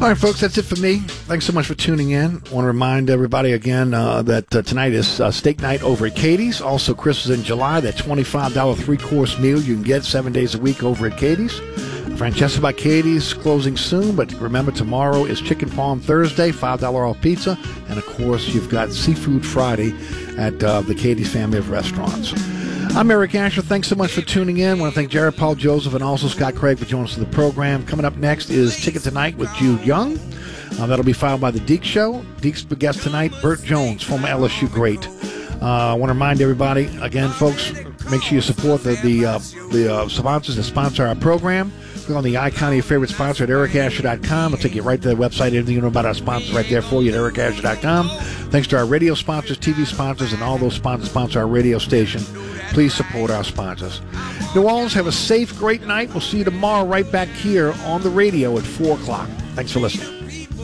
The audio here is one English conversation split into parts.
All right, folks, that's it for me. Thanks so much for tuning in. I want to remind everybody again that tonight is steak night over at Katie's. Also, Christmas in July, that $25 three-course meal you can get 7 days a week over at Katie's. Francesca by Katie's closing soon, but remember, tomorrow is Chicken Farm Thursday, $5 off pizza, and, of course, you've got Seafood Friday at the Katie's family of restaurants. I'm Eric Asher. Thanks so much for tuning in. I want to thank Jared Paul Joseph and also Scott Craig for joining us in the program. Coming up next is Ticket Tonight with Jude Young. That'll be followed by The Deke Show. Deke's guest tonight, Burt Jones, former LSU great. I want to remind everybody, again, folks, make sure you support the sponsors that sponsor our program. Click on the icon of your favorite sponsor at ericasher.com. It'll take you right to the website. Everything you know about our sponsors right there for you at ericasher.com. Thanks to our radio sponsors, TV sponsors, and all those sponsors sponsor our radio station. Please support our sponsors. New Orleans, have a safe, great night. We'll see you tomorrow right back here on the radio at 4 o'clock. Thanks for listening.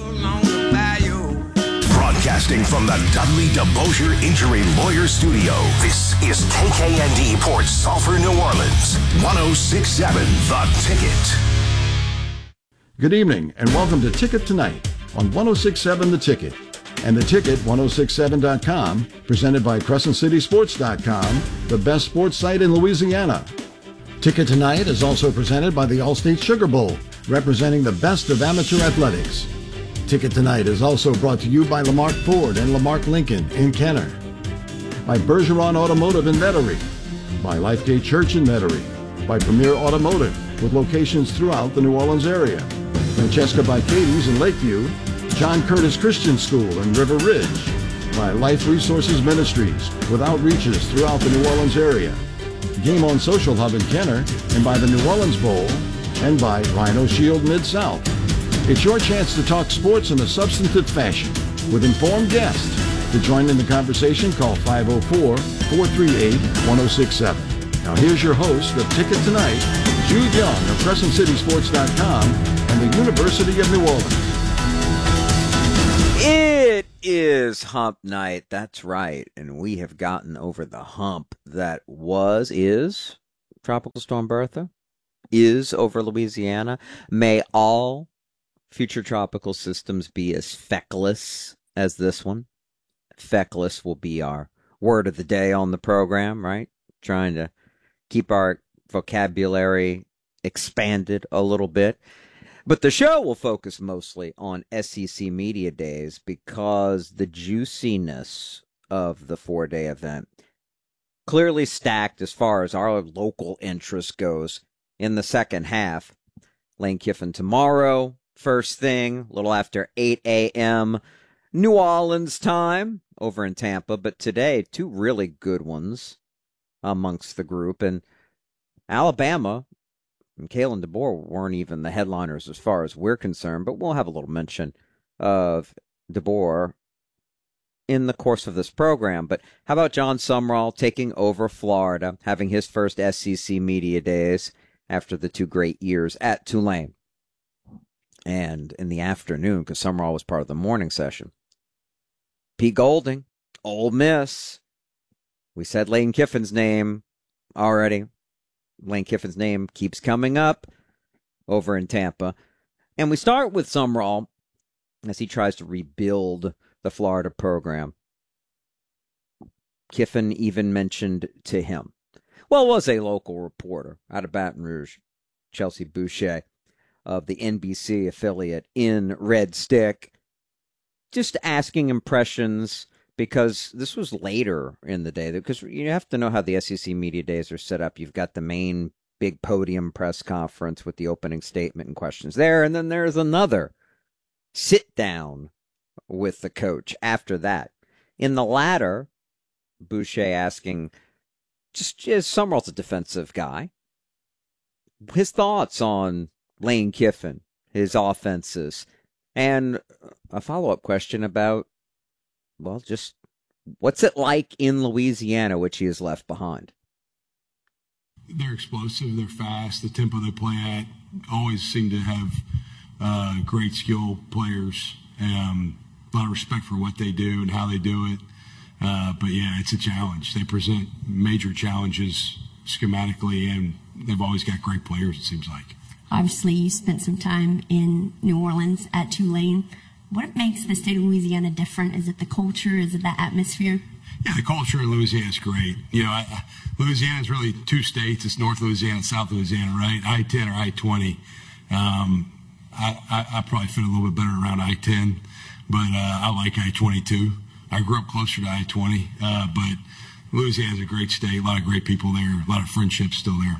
Broadcasting from the Dudley DeBosier Injury Lawyer Studio, this is KKND Port Sulphur, New Orleans, 106.7 The Ticket. Good evening and welcome to Ticket Tonight on 106.7 The Ticket and The Ticket 1067.com, presented by CrescentCitySports.com, the best sports site in Louisiana. Ticket Tonight is also presented by the Allstate Sugar Bowl, representing the best of amateur athletics. Ticket Tonight is also brought to you by Lamarck Ford and Lamarck Lincoln in Kenner, by Bergeron Automotive in Metairie, by Lifegate Church in Metairie, by Premier Automotive with locations throughout the New Orleans area, Francesca by Katie's in Lakeview, John Curtis Christian School in River Ridge, by Life Resources Ministries with outreaches throughout the New Orleans area, Game On Social Hub in Kenner, and by the New Orleans Bowl, and by Rhino Shield Mid-South. It's your chance to talk sports in a substantive fashion with informed guests. To join in the conversation, call 504-438-1067. Now here's your host of Ticket Tonight, Jude Young of CrescentCitySports.com and the University of New Orleans. It is hump night, that's right, and we have gotten over the hump that is Tropical Storm Bertha, is over Louisiana. May all future tropical systems be as feckless as this one. Feckless will be our word of the day on the program, right? Trying to keep our vocabulary expanded a little bit. But the show will focus mostly on SEC Media Days because the juiciness of the 4-day event clearly stacked as far as our local interest goes in the second half. Lane Kiffin tomorrow, first thing, a little after 8 a.m. New Orleans time over in Tampa. But today, two really good ones amongst the group. And Alabama and Kalen DeBoer weren't even the headliners as far as we're concerned, but we'll have a little mention of DeBoer in the course of this program. But how about John Sumrall taking over Florida, having his first SEC Media Days after the 2 great years at Tulane? And in the afternoon, because Sumrall was part of the morning session, Pete Golding, Ole Miss. We said Lane Kiffin's name already. Lane Kiffin's name keeps coming up over in Tampa. And we start with Sumrall as he tries to rebuild the Florida program. Kiffin even mentioned to him, well, it was a local reporter out of Baton Rouge, Chelsea Boucher of the NBC affiliate in Red Stick, just asking impressions, because this was later in the day. Because you have to know how the SEC Media Days are set up. You've got the main big podium press conference with the opening statement and questions there, and then there's another sit down with the coach after that. In the latter, Boucher asking, just Sumrall's a defensive guy, his thoughts on Lane Kiffin, his offenses, and a follow-up question about, well, just what's it like in Louisiana, which he has left behind? They're explosive, they're fast, the tempo they play at, always seem to have great skill players, a lot of respect for what they do and how they do it. But yeah, it's a challenge. They present major challenges schematically, and they've always got great players, it seems like. Obviously, you spent some time in New Orleans at Tulane. What makes the state of Louisiana different? Is it the culture? Is it the atmosphere? Yeah, the culture in Louisiana is great. Louisiana is really two states. It's North Louisiana and South Louisiana, right? I-10 or I-20. I probably fit a little bit better around I-10, but I like I-22. I grew up closer to I-20, but Louisiana's a great state. A lot of great people there. A lot of friendships still there.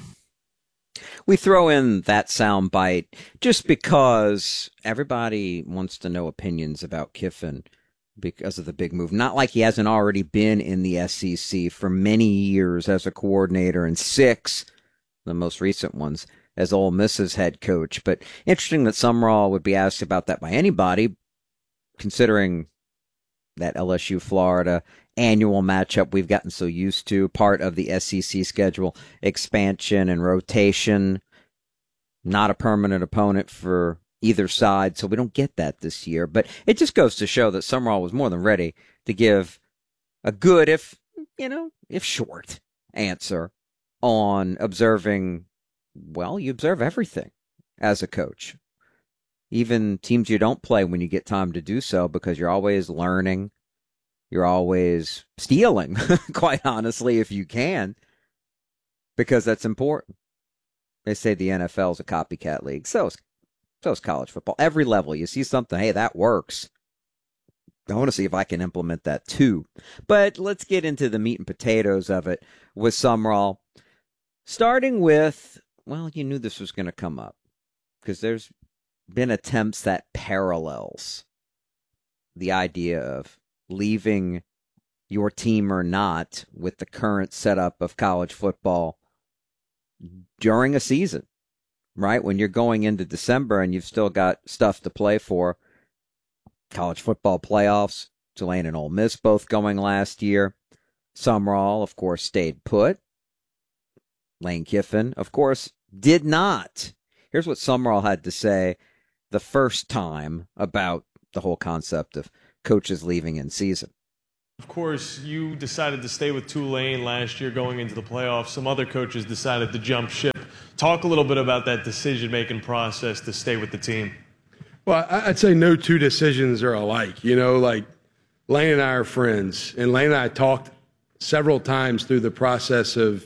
We throw in that sound bite just because everybody wants to know opinions about Kiffin because of the big move. Not like he hasn't already been in the SEC for many years as a coordinator, and 6, the most recent ones, as Ole Miss's head coach. But interesting that Sumrall would be asked about that by anybody, considering that LSU-Florida annual matchup we've gotten so used to, part of the SEC schedule, expansion and rotation, not a permanent opponent for either side, so we don't get that this year. But it just goes to show that Sumrall was more than ready to give a good, if short, answer on observing. Well, you observe everything as a coach, even teams you don't play when you get time to do so, because you're always learning. You're always stealing, quite honestly, if you can, because that's important. They say the NFL is a copycat league. So is college football. Every level, you see something, hey, that works. I want to see if I can implement that too. But let's get into the meat and potatoes of it with Sumrall. Starting with, well, you knew this was going to come up because there's been attempts that parallels the idea of leaving your team or not with the current setup of college football during a season, right? When you're going into December and you've still got stuff to play for. College football playoffs, Tulane and Ole Miss both going last year. Sumrall, of course, stayed put. Lane Kiffin, of course, did not. Here's what Sumrall had to say the first time about the whole concept of coaches leaving in season. Of course, you decided to stay with Tulane last year going into the playoffs. Some other coaches decided to jump ship. Talk a little bit about that decision-making process to stay with the team. Well, I'd say no two decisions are alike. Like Lane and I are friends, and Lane and I talked several times through the process of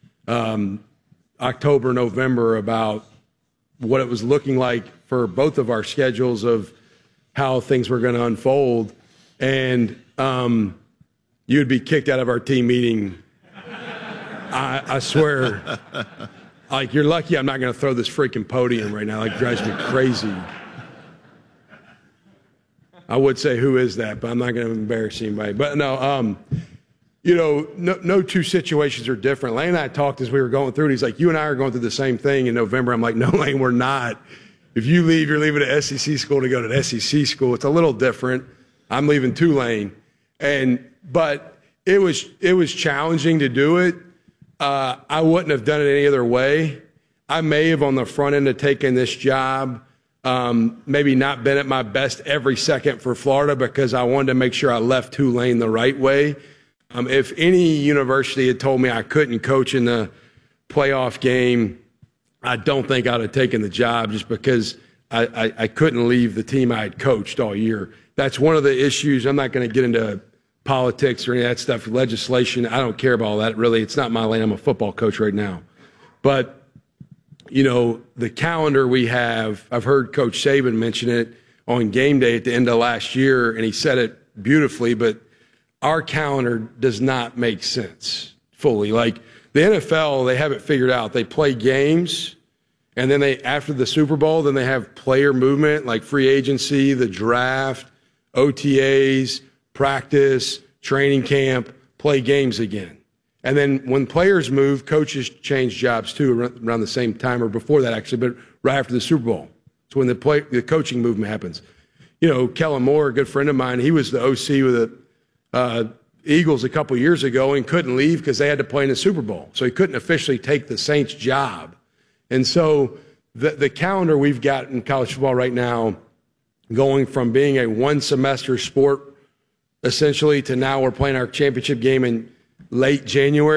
October, November about what it was looking like for both of our schedules of how things were going to unfold. And you'd be kicked out of our team meeting. I swear. Like, you're lucky I'm not going to throw this freaking podium right now. Like, it drives me crazy. I would say, who is that? But I'm not going to embarrass anybody. But no, no two situations are different. Lane and I talked as we were going through it. He's like, you and I are going through the same thing in November. I'm like, no, Lane, we're not. If you leave, you're leaving an SEC school to go to an SEC school. It's a little different. I'm leaving Tulane. But it was challenging to do it. I wouldn't have done it any other way. I may have on the front end of taking this job, maybe not been at my best every second for Florida because I wanted to make sure I left Tulane the right way. If any university had told me I couldn't coach in the playoff game, I don't think I'd have taken the job just because I couldn't leave the team I had coached all year. That's one of the issues. I'm not going to get into politics or any of that stuff, legislation. I don't care about all that, really. It's not my lane. I'm a football coach right now. But, the calendar we have, I've heard Coach Saban mention it on game day at the end of last year, and he said it beautifully, but our calendar does not make sense fully. Like, the NFL, they have it figured out. They play games, and then after the Super Bowl, then they have player movement, like free agency, the draft, OTAs, practice, training camp, play games again. And then when players move, coaches change jobs too around the same time or before that actually, but right after the Super Bowl. So when the coaching movement happens. Kellen Moore, a good friend of mine, he was the OC with the Eagles a couple years ago and couldn't leave because they had to play in the Super Bowl. So he couldn't officially take the Saints job. And so the calendar we've got in college football right now, going from being a one-semester sport essentially to now we're playing our championship game in late January,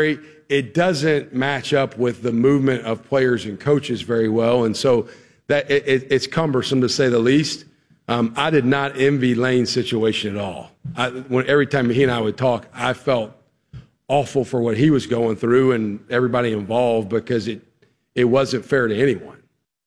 it doesn't match up with the movement of players and coaches very well. And so that it's cumbersome to say the least. I did not envy Lane's situation at all. Every time he and I would talk, I felt awful for what he was going through and everybody involved, because it wasn't fair to anyone.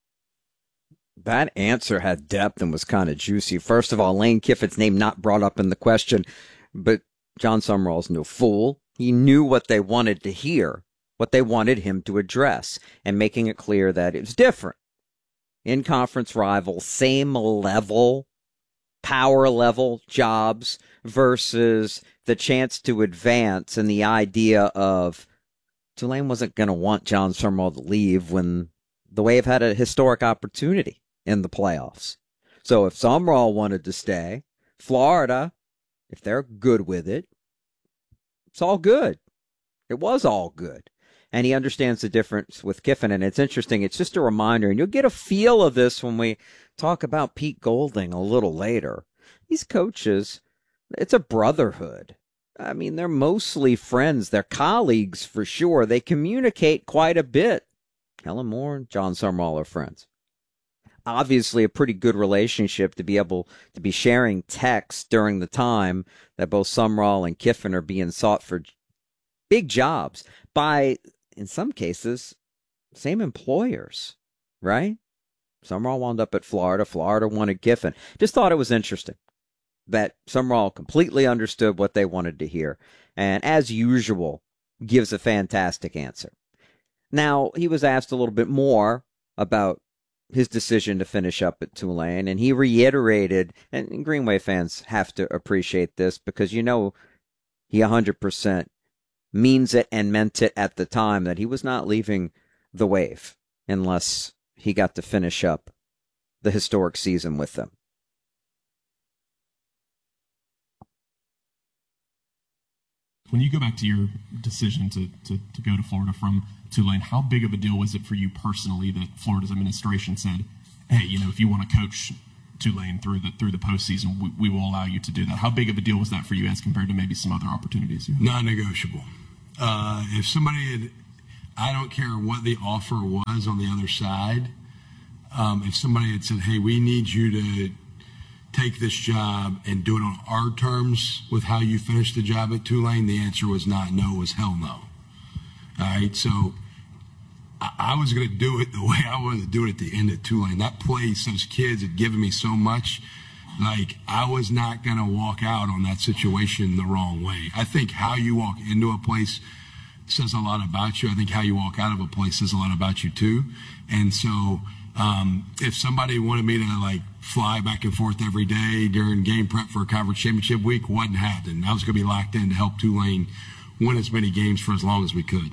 That answer had depth and was kind of juicy. First of all, Lane Kiffin's name not brought up in the question, but Jon Sumrall's no fool. He knew what they wanted to hear, what they wanted him to address, and making it clear that it was different. In-conference rival, same level, power level jobs versus the chance to advance, and the idea of Tulane wasn't going to want Jon Sumrall to leave when the Wave had a historic opportunity in the playoffs. So if Sumrall wanted to stay, Florida, if they're good with it, it's all good. It was all good. And he understands the difference with Kiffin. And it's interesting. It's just a reminder. And you'll get a feel of this when we talk about Pete Golding a little later. These coaches, it's a brotherhood. I mean, they're mostly friends. They're colleagues for sure. They communicate quite a bit. Kellen Moore and Jon Sumrall are friends. Obviously, a pretty good relationship to be able to be sharing texts during the time that both Sumrall and Kiffin are being sought for big jobs by, in some cases, same employers, right? Sumrall wound up at Florida. Florida wanted Kiffin. Just thought it was interesting that Sumrall completely understood what they wanted to hear, and as usual, gives a fantastic answer. Now, he was asked a little bit more about his decision to finish up at Tulane, and he reiterated, and Greenway fans have to appreciate this because he 100% means it and meant it at the time, that he was not leaving the Wave unless he got to finish up the historic season with them. When you go back to your decision to go to Florida from Tulane, how big of a deal was it for you personally that Florida's administration said, hey, if you want to coach Tulane through the postseason, we will allow you to do that? How big of a deal was that for you as compared to maybe some other opportunities? Non-negotiable. If somebody I don't care what the offer was on the other side, if somebody had said, hey, we need you to take this job and do it on our terms with how you finish the job at Tulane, the answer was not no, it was hell no. All right, so I was going to do it the way I wanted to do it at the end of Tulane. That place, those kids had given me so much. Like, I was not going to walk out on that situation the wrong way. I think how you walk into a place says a lot about you. I think how you walk out of a place says a lot about you too. And so if somebody wanted me to fly back and forth every day during game prep for a conference championship week, wasn't happening. I was going to be locked in to help Tulane win as many games for as long as we could.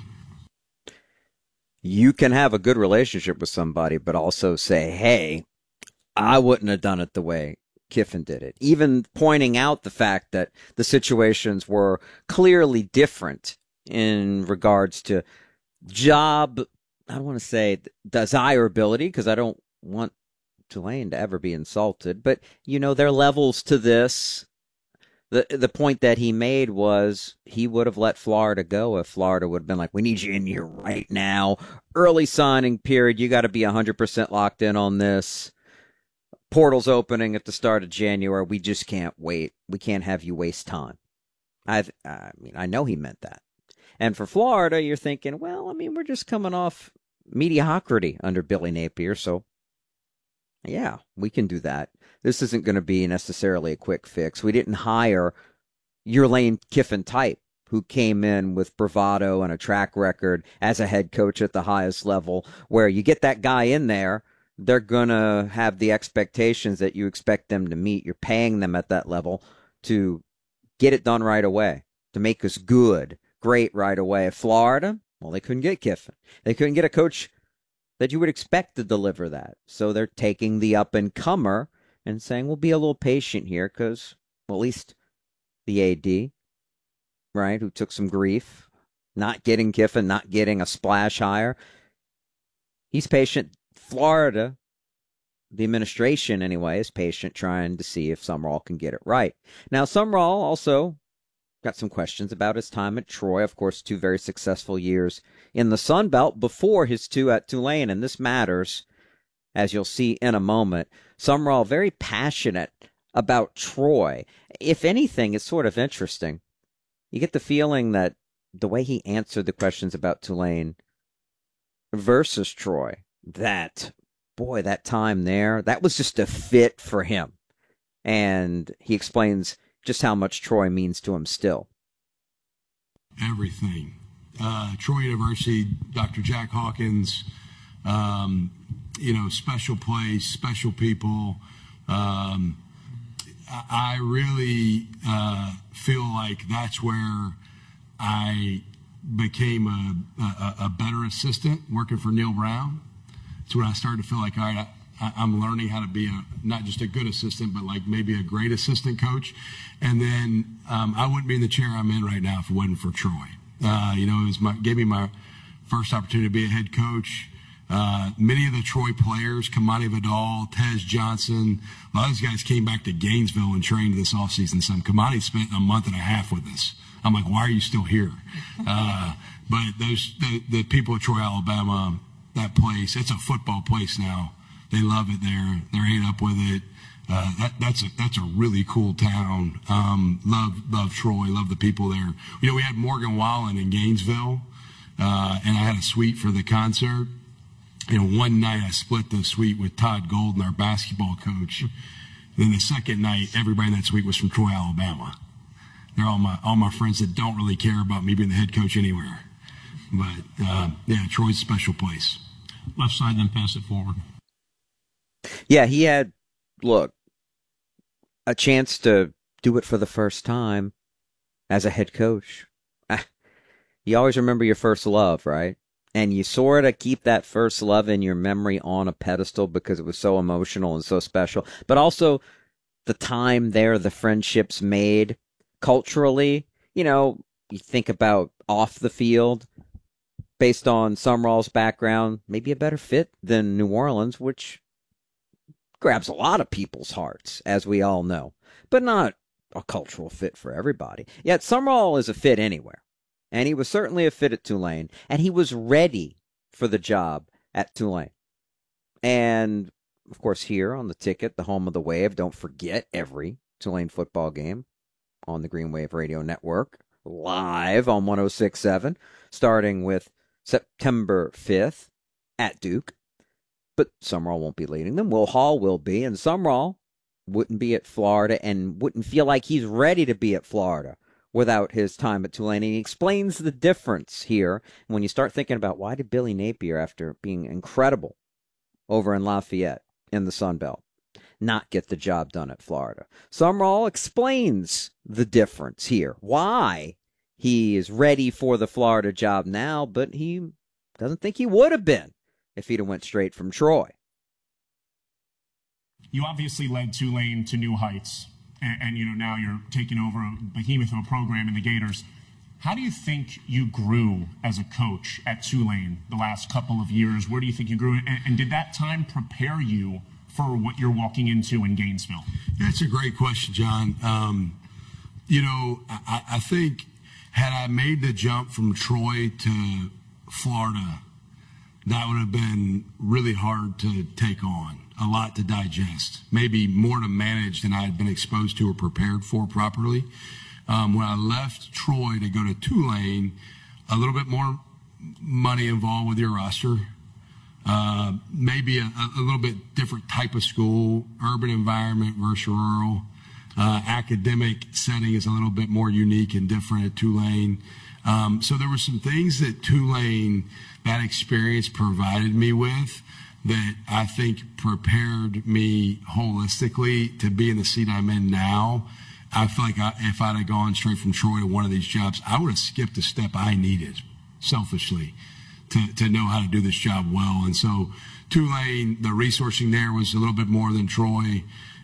You can have a good relationship with somebody, but also say, hey, I wouldn't have done it the way Kiffin did it. Even pointing out the fact that the situations were clearly different in regards to job, I don't want to say desirability, because I don't want Tulane to ever be insulted, but there are levels to this. The point that he made was he would have let Florida go if Florida would have been like, we need you in here right now. Early signing period. You got to be 100% locked in on this. Portal's opening at the start of January. We just can't wait. We can't have you waste time. I know he meant that. And for Florida, you're thinking, we're just coming off mediocrity under Billy Napier, so yeah, we can do that. This isn't going to be necessarily a quick fix. We didn't hire your Lane Kiffin type who came in with bravado and a track record as a head coach at the highest level, where you get that guy in there, they're going to have the expectations that you expect them to meet. You're paying them at that level to get it done right away, to make us great right away. Florida, they couldn't get Kiffin. They couldn't get a coach that you would expect to deliver that. So they're taking the up-and-comer and saying, we'll be a little patient here because, at least the AD, right, who took some grief, not getting Kiffin, not getting a splash hire, he's patient. Florida, the administration anyway, is patient, trying to see if Sumrall can get it right. Now, Sumrall also Got some questions about his time at Troy. Of course, 2 very successful years in the Sun Belt before his 2 at Tulane, and this matters, as you'll see in a moment. Sumrall very passionate about Troy. If anything, it's sort of interesting. You get the feeling that the way he answered the questions about Tulane versus Troy, that time there, that was just a fit for him. And he explains just how much Troy means to him still. Everything. Troy University, Dr. Jack Hawkins, special place, special people. I really feel like that's where I became a better assistant working for Neil Brown. It's when I started to feel like, all right, I'm learning how to be not just a good assistant, but like maybe a great assistant coach. And then I wouldn't be in the chair I'm in right now if it wasn't for Troy. It gave me my first opportunity to be a head coach. Many of the Troy players, Kamani Vidal, Tez Johnson, a lot of those guys came back to Gainesville and trained this offseason. Some Kamani spent a month and a half with us. I'm like, why are you still here? But the people of Troy, Alabama, that place, it's a football place now. They love it there. They're ate up with it. That's a really cool town. Love Troy. Love the people there. We had Morgan Wallen in Gainesville, and I had a suite for the concert. One night I split the suite with Todd Golden, our basketball coach. Then the second night, everybody in that suite was from Troy, Alabama. They're all my friends that don't really care about me being the head coach anywhere. But Troy's a special place. Left side, then pass it forward. Yeah, he had, a chance to do it for the first time as a head coach. You always remember your first love, right? And you sort of keep that first love in your memory on a pedestal because it was so emotional and so special. But also the time there, the friendships made culturally, you think about off the field, based on Sumrall's background, maybe a better fit than New Orleans, which grabs a lot of people's hearts, as we all know, but not a cultural fit for everybody. Yet Sumrall is a fit anywhere, and he was certainly a fit at Tulane, and he was ready for the job at Tulane. And, of course, here on the Ticket, the home of the Wave, don't forget every Tulane football game on the Green Wave Radio Network, live on 106.7, starting with September 5th at Duke. But Sumrall won't be leading them. Will Hall will be, and Sumrall wouldn't be at Florida and wouldn't feel like he's ready to be at Florida without his time at Tulane. And he explains the difference here when you start thinking about why did Billy Napier, after being incredible over in Lafayette in the Sun Belt, not get the job done at Florida. Sumrall explains the difference here, why he is ready for the Florida job now, but he doesn't think he would have been if he'd have went straight from Troy. You obviously led Tulane to new heights, and now you're taking over a behemoth of a program in the Gators. How do you think you grew as a coach at Tulane the last couple of years? Where do you think you grew? And did that time prepare you for what you're walking into in Gainesville? That's a great question, John. I think had I made the jump from Troy to Florida, that would have been really hard to take on, a lot to digest, maybe more to manage than I had been exposed to or prepared for properly. When I left Troy to go to Tulane, a little bit more money involved with your roster, maybe a little bit different type of school, urban environment versus rural. Academic setting is a little bit more unique and different at Tulane. So there were some things that Tulane, that experience provided me with that I think prepared me holistically to be in the seat I'm in now. I feel like if I'd have gone straight from Troy to one of these jobs, I would have skipped a step I needed, selfishly, to know how to do this job well. And so Tulane, the resourcing there was a little bit more than Troy.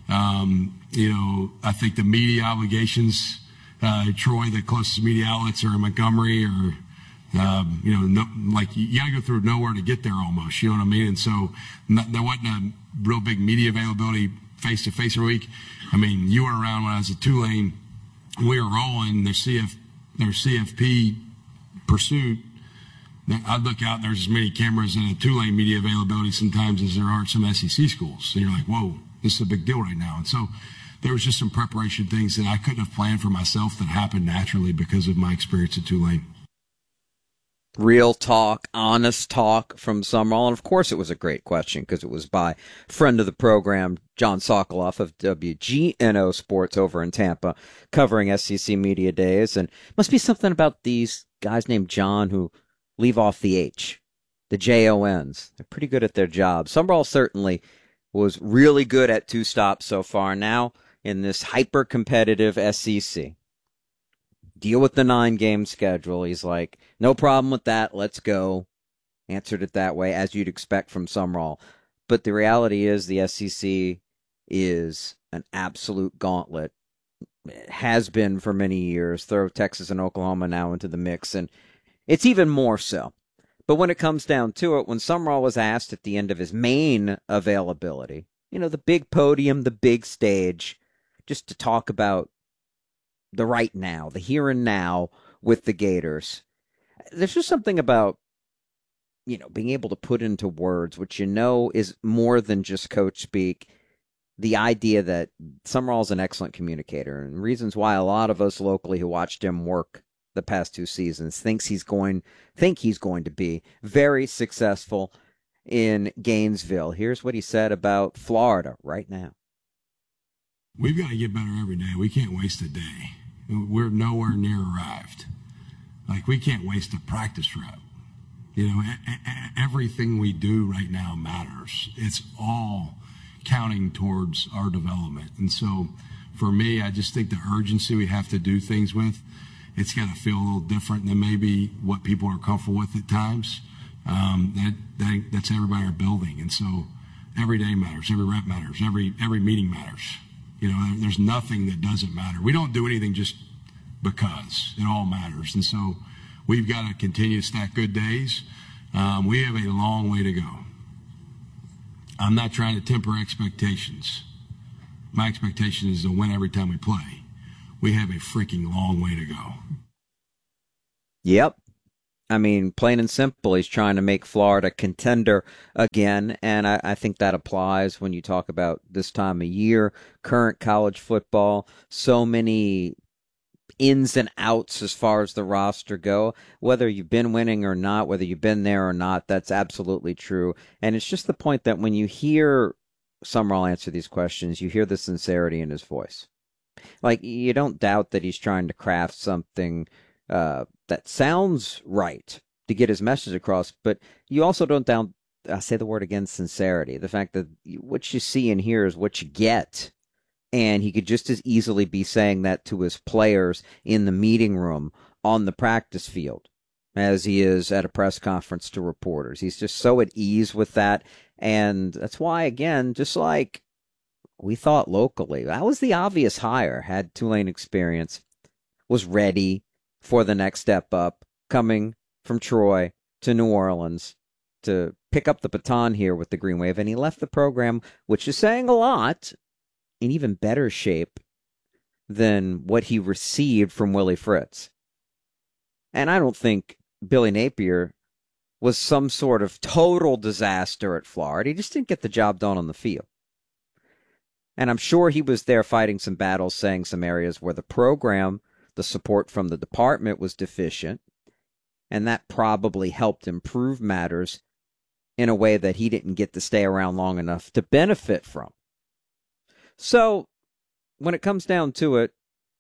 I think the media obligations, Troy, the closest media outlets are in Montgomery or, you got to go through nowhere to get there almost, you know what I mean? And so there wasn't a real big media availability face-to-face every week. I mean, you were around when I was at Tulane. we were rolling their CFP pursuit. I'd look out and there's as many cameras in a Tulane media availability sometimes as there are at some SEC schools. So you're like, whoa, this is a big deal right now. And so there was just some preparation things that I couldn't have planned for myself that happened naturally because of my experience at Tulane. Real talk, honest talk from Summerall. And of course it was a great question because it was by friend of the program, John Sokoloff of WGNO Sports over in Tampa, covering SEC Media Days. And it must be something about these guys named John who leave off the H, the Jons. They're pretty good at their job. Summerall certainly was really good at two stops so far. Now in this hyper-competitive SEC, deal with the 9-game schedule. He's like, no problem with that. Let's go. Answered it that way, as you'd expect from Summerall. But the reality is the SEC is an absolute gauntlet. It has been for many years. Throw Texas and Oklahoma now into the mix, and it's even more so. But when it comes down to it, when Summerall was asked at the end of his main availability, the big podium, the big stage, just to talk about the right now, the here and now with the Gators. There's just something about, being able to put into words, which is more than just coach speak, the idea that Summerall's an excellent communicator, and reasons why a lot of us locally who watched him work the past 2 seasons think he's going to be very successful in Gainesville. Here's what he said about Florida right now. We've got to get better every day. We can't waste a day. We're nowhere near arrived. Like, we can't waste a practice rep. Everything we do right now matters. It's all counting towards our development. And so for me, I just think the urgency we have to do things with, it's got to feel a little different than maybe what people are comfortable with at times. That's everybody in our building. And so every day matters. Every rep matters. Every meeting matters. There's nothing that doesn't matter. We don't do anything just because. It all matters. And so we've got to continue to stack good days. We have a long way to go. I'm not trying to temper expectations. My expectation is to win every time we play. We have a freaking long way to go. Yep. I mean, plain and simple, he's trying to make Florida contender again, and I think that applies when you talk about this time of year, current college football, so many ins and outs as far as the roster go. Whether you've been winning or not, whether you've been there or not, that's absolutely true. And it's just the point that when you hear Summerall answer these questions, you hear the sincerity in his voice. Like, you don't doubt that he's trying to craft something that sounds right to get his message across, but you also don't doubt, I say the word again, sincerity. The fact that what you see and hear is what you get. And he could just as easily be saying that to his players in the meeting room, on the practice field, as he is at a press conference to reporters. He's just so at ease with that. And that's why, again, just like we thought locally, that was the obvious hire, had Tulane experience, was ready for the next step up, coming from Troy to New Orleans to pick up the baton here with the Green Wave. And he left the program, which is saying a lot, in even better shape than what he received from Willie Fritz. And I don't think Billy Napier was some sort of total disaster at Florida. He just didn't get the job done on the field. And I'm sure he was there fighting some battles, saying some areas where the program, the support from the department was deficient, and that probably helped improve matters in a way that he didn't get to stay around long enough to benefit from. So, when it comes down to it,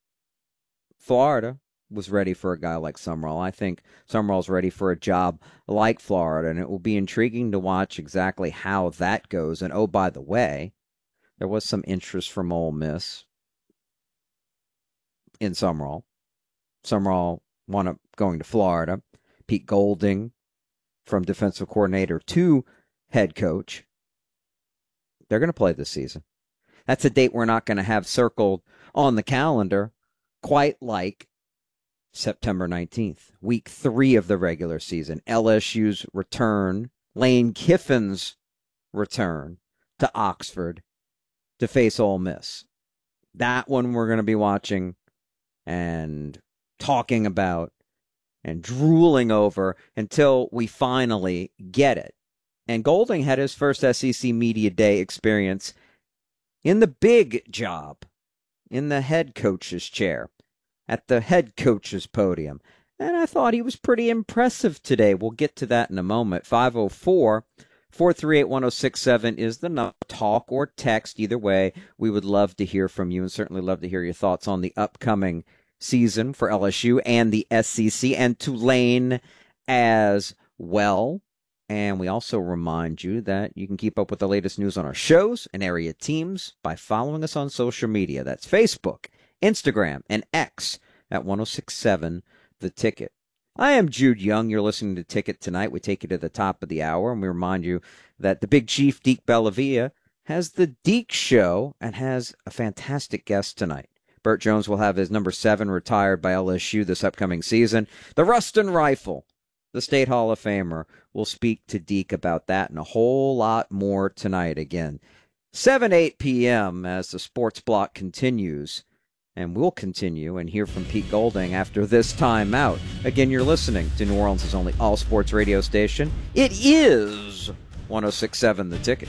Florida was ready for a guy like Summerall. I think Summerall's ready for a job like Florida, and it will be intriguing to watch exactly how that goes. And oh, by the way, there was some interest from Ole Miss in Summerall. Summerall wound up going to Florida. Pete Golding, from defensive coordinator to head coach, they're going to play this season. That's a date we're not going to have circled on the calendar, quite like September 19th, week 3 of the regular season. LSU's return, Lane Kiffin's return to Oxford to face Ole Miss. That one we're going to be watching and talking about and drooling over until we finally get it. And Golding had his first SEC Media Day experience in the big job, in the head coach's chair, at the head coach's podium. And I thought he was pretty impressive today. We'll get to that in a moment. 504-438-1067 is the number. Talk or text. Either way, we would love to hear from you and certainly love to hear your thoughts on the upcoming season for LSU and the SEC and Tulane as well. And we also remind you that you can keep up with the latest news on our shows and area teams by following us on social media. That's Facebook, Instagram, and X at 1067 The Ticket. I am Jude Young. You're listening to Ticket Tonight. We take you to the top of the hour, and we remind you that the Big Chief, Deke Bellavia, has the Deke Show and has a fantastic guest tonight. Burt Jones will have his number 7 retired by LSU this upcoming season. The Ruston Rifle, the State Hall of Famer, will speak to Deke about that and a whole lot more tonight. Again, 7-8 p.m. as the Sports Block continues. And we'll continue and hear from Pete Golding after this timeout. Again, you're listening to New Orleans' only all-sports radio station. It is 1067 The Ticket.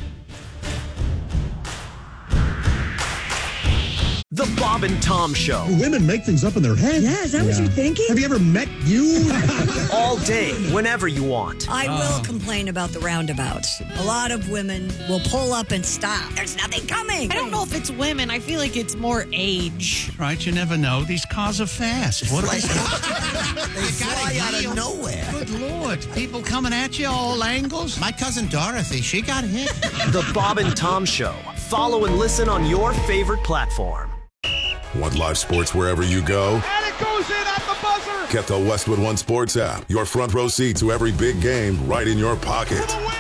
The Bob and Tom Show. Women make things up in their head. Yeah, is that what you're thinking? Have you ever met you? All day, whenever you want. I will complain about the roundabouts. A lot of women will pull up and stop. There's nothing coming. I don't know if it's women. I feel like it's more age. Right, you never know. These cars are fast. What They fly out of nowhere. Good Lord. People coming at you all angles. My cousin Dorothy, she got hit. The Bob and Tom Show. Follow and listen on your favorite platform. Want live sports wherever you go? And it goes in at the buzzer! Get the Westwood One Sports app. Your front row seat to every big game right in your pocket. For the win!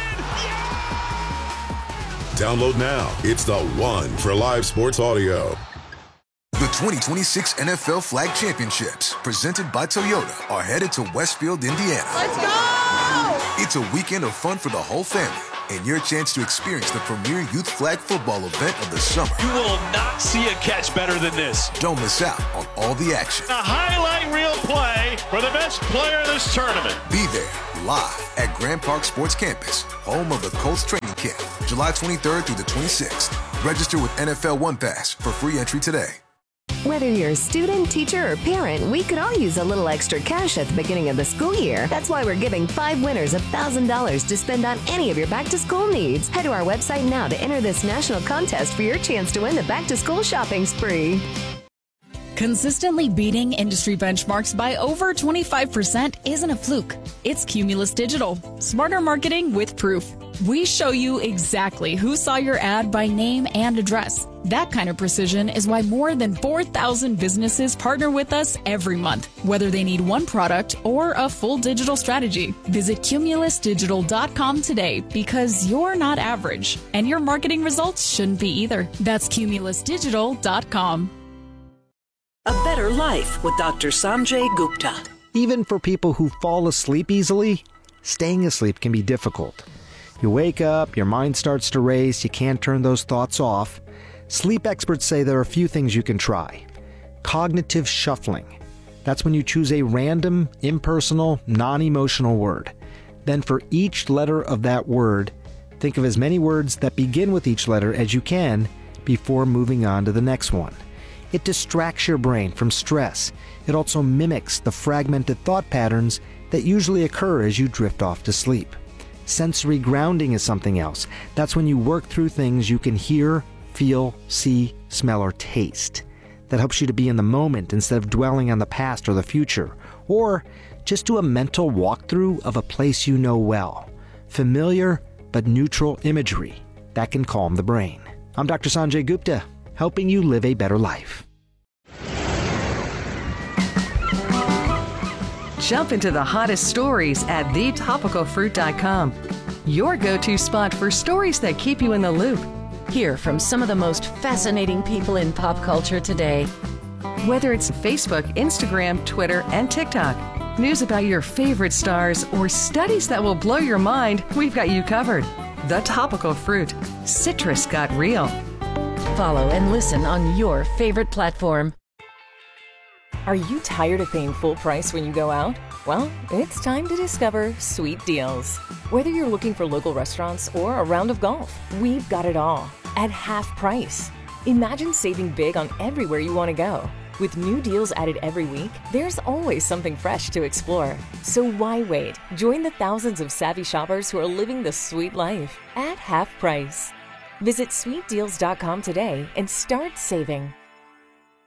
Yeah! Download now. It's the one for live sports audio. The 2026 NFL Flag Championships, presented by Toyota, are headed to Westfield, Indiana. Let's go! It's a weekend of fun for the whole family and your chance to experience the premier youth flag football event of the summer. You will not see a catch better than this. Don't miss out on all the action. A highlight reel play for the best player in this tournament. Be there live at Grand Park Sports Campus, home of the Colts training camp, July 23rd through the 26th. Register with NFL One Pass for free entry today. Whether you're a student, teacher, or parent, we could all use a little extra cash at the beginning of the school year. That's why we're giving 5 winners $1,000 to spend on any of your back-to-school needs. Head to our website now to enter this national contest for your chance to win the back-to-school shopping spree. Consistently beating industry benchmarks by over 25% isn't a fluke. It's Cumulus Digital. Smarter marketing with proof. We show you exactly who saw your ad by name and address. That kind of precision is why more than 4,000 businesses partner with us every month, whether they need one product or a full digital strategy. Visit cumulusdigital.com today because you're not average, and your marketing results shouldn't be either. That's cumulusdigital.com. A Better Life with Dr. Sanjay Gupta. Even for people who fall asleep easily, staying asleep can be difficult. You wake up, your mind starts to race, you can't turn those thoughts off. Sleep experts say there are a few things you can try. Cognitive shuffling. That's when you choose a random, impersonal, non-emotional word. Then for each letter of that word, think of as many words that begin with each letter as you can before moving on to the next one. It distracts your brain from stress. It also mimics the fragmented thought patterns that usually occur as you drift off to sleep. Sensory grounding is something else. That's when you work through things you can hear, feel, see, smell, or taste. That helps you to be in the moment instead of dwelling on the past or the future. Or just do a mental walkthrough of a place you know well. Familiar but neutral imagery. That can calm the brain. I'm Dr. Sanjay Gupta, helping you live a better life. Jump into the hottest stories at thetopicalfruit.com. Your go-to spot for stories that keep you in the loop. Hear from some of the most fascinating people in pop culture today. Whether it's Facebook, Instagram, Twitter, and TikTok, news about your favorite stars, or studies that will blow your mind, we've got you covered. The Topical Fruit. Citrus got real. Follow and listen on your favorite platform. Are you tired of paying full price when you go out? Well, it's time to discover Sweet Deals. Whether you're looking for local restaurants or a round of golf, we've got it all at half price. Imagine saving big on everywhere you want to go. With new deals added every week, there's always something fresh to explore. So why wait? Join the thousands of savvy shoppers who are living the sweet life at half price. Visit sweetdeals.com today and start saving.